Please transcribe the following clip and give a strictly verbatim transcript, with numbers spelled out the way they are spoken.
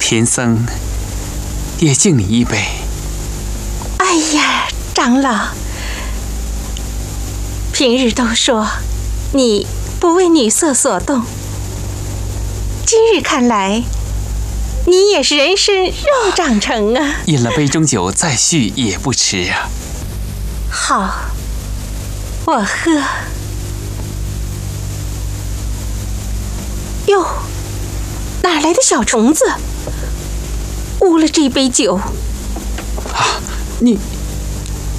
贫僧也敬你一杯。 哎呀，长老，平日都说你不为女色所动，今日看来，你也是人参肉长成啊！ 饮了杯中酒再续也不迟啊。 好，我喝。哟，哪来的小虫子污了这杯酒？ 啊，你